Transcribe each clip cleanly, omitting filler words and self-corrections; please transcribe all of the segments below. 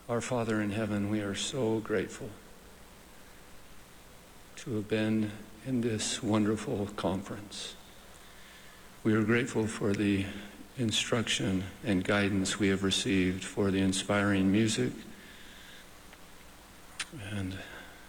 Our Father in heaven, we are so grateful to have been in this wonderful conference. We are grateful for the instruction and guidance we have received, for the inspiring music, and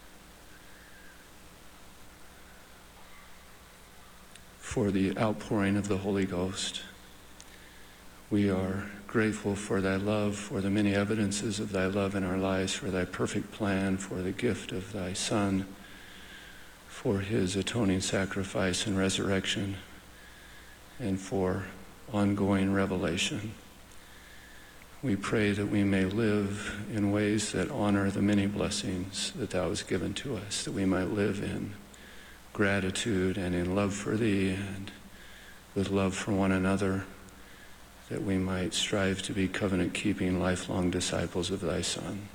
for the outpouring of the Holy Ghost. We are grateful for thy love, for the many evidences of thy love in our lives, for thy perfect plan, for the gift of thy Son, for his atoning sacrifice and resurrection, and for ongoing revelation. We pray that we may live in ways that honor the many blessings that thou hast given to us, that we might live in gratitude and in love for thee and with love for one another, that we might strive to be covenant-keeping, lifelong disciples of thy Son.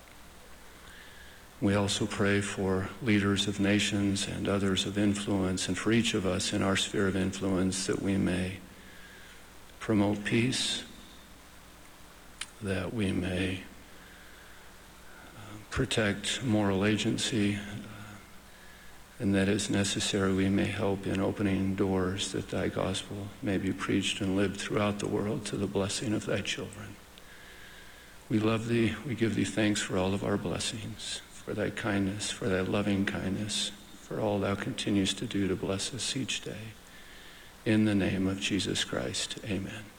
We also pray for leaders of nations and others of influence, and for each of us in our sphere of influence, that we may promote peace, that we may protect moral agency, and that as necessary we may help in opening doors that thy gospel may be preached and lived throughout the world to the blessing of thy children. We love thee. We give thee thanks for all of our blessings, for thy kindness, for thy loving kindness, for all thou continues to do to bless us each day. In the name of Jesus Christ, amen.